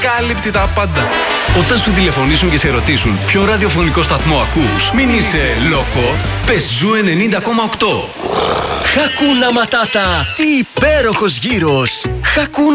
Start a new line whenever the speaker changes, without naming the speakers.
κάλυπτει τα πάντα.
Όταν σου τηλεφωνήσουν και σε ρωτήσουν ποιο ραδιοφωνικό σταθμό ακούς, μην είσαι λόκο, πες Ζου 90,8.
Χακούνα Ματάτα, τι υπέροχος γύρος! Χακούνα